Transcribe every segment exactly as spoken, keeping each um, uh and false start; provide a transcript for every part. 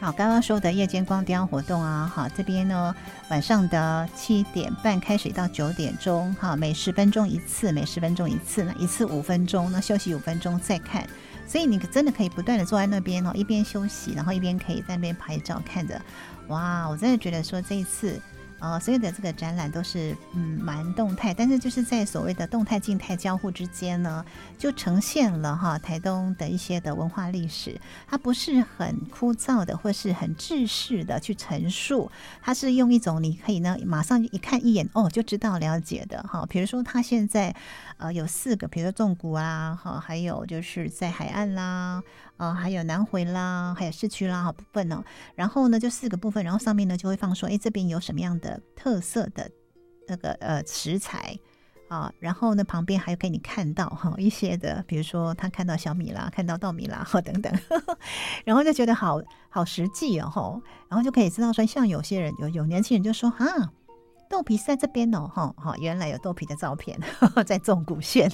好，刚刚说的夜间光雕活动啊，好，这边呢晚上的七点半开始到九点钟，哈，每十分钟一次，每十分钟一次呢，一次五分钟，那休息五分钟再看，所以你真的可以不断的坐在那边哦，一边休息，然后一边可以在那边拍照看着，哇，我真的觉得说这一次。呃，所有的这个展览都是嗯蛮动态，但是就是在所谓的动态静态交互之间呢，就呈现了哈台东的一些的文化历史，它不是很枯燥的或是很制式的去陈述，它是用一种你可以呢马上一看一眼哦就知道了解的哈，比如说它现在呃有四个，比如说纵谷啊哈，还有就是在海岸啦。呃，还有南回啦，还有市区啦，好部分哦。然后呢，就四个部分，然后上面呢就会放说，哎，这边有什么样的特色的那个呃食材啊，然后呢旁边还有给你看到哈一些的，比如说他看到小米啦，看到稻米啦，哈等等，呵呵然后就觉得好好实际哦，吼，然后就可以知道说，像有些人有有年轻人就说啊，豆皮是在这边哦，哈，哈，原来有豆皮的照片呵呵在纵谷县。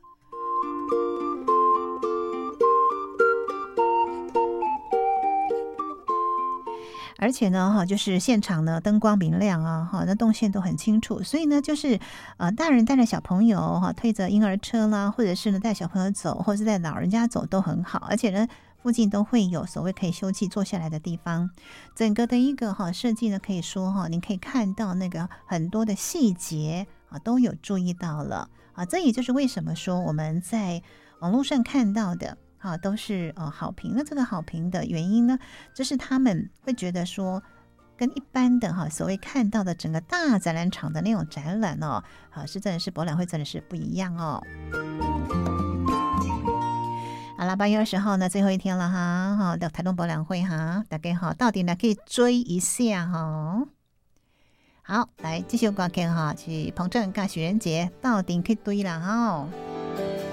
而且呢，哈，就是现场呢灯光明亮啊，哈，那动线都很清楚，所以呢，就是呃，大人带着小朋友哈，推着婴儿车啦，或者是呢带小朋友走，或者是带老人家走都很好，而且呢，附近都会有所谓可以休憩坐下来的地方。整个的一个哈设计呢，可以说哈，你可以看到那个很多的细节啊，都有注意到了啊，这也就是为什么说我们在网络上看到的。啊，都是呃好评。那这个好评的原因呢，就是他们会觉得说，跟一般的哈所谓看到的整个大展览场的那种展览哦，啊是真的是博览会真的是不一样哦。好啦，八月二十号呢，最后一天了哈，哈的台东博览会哈，大家好，到底呢可以追一下哈。好，来继续观看哈，是彭正跟许仁杰到底可以追啦哈。